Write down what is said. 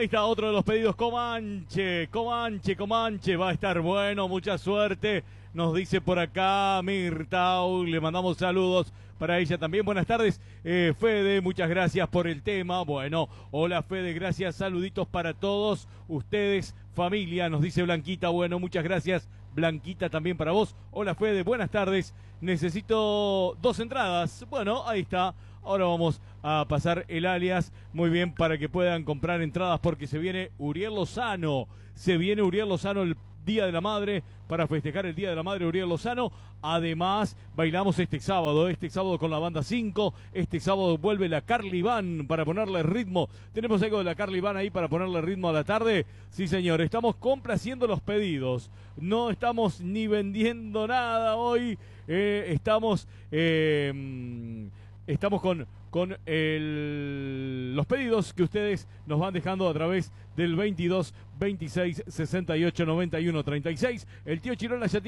ahí está otro de los pedidos. Comanche, va a estar bueno, mucha suerte. Nos dice por acá Mirta, le mandamos saludos para ella también. Buenas tardes, Fede, muchas gracias por el tema. Bueno, hola Fede, gracias, saluditos para todos ustedes, familia, nos dice Blanquita. Bueno, muchas gracias, Blanquita, también para vos. Hola Fede, buenas tardes, necesito 2 entradas. Bueno, ahí está. Ahora vamos a pasar el alias, muy bien, para que puedan comprar entradas porque se viene Uriel Lozano. Se viene Uriel Lozano el Día de la Madre, para festejar el Día de la Madre Uriel Lozano. Además, bailamos este sábado con la banda 5. Este sábado vuelve la Carly Van para ponerle ritmo. ¿Tenemos algo de la Carly Van ahí para ponerle ritmo a la tarde? Sí, señor, estamos complaciendo los pedidos. No estamos ni vendiendo nada hoy. Estamos con los pedidos que ustedes nos van dejando a través del 22 26 68 91 36. El tío Chirola ya tiene